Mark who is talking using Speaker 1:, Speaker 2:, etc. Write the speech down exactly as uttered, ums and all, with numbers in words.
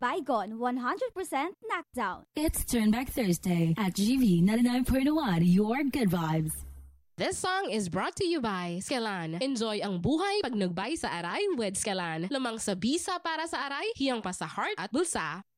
Speaker 1: Baygon one hundred percent knockdown.
Speaker 2: It's Turnback Thursday at G V ninety-nine point one, your good vibes.
Speaker 3: This song is brought to you by Skelan. Enjoy ang buhay pag nagbay sa aray with Skelan. Lamang sa bisa para sa aray, hiyang pa sa heart at bulsa.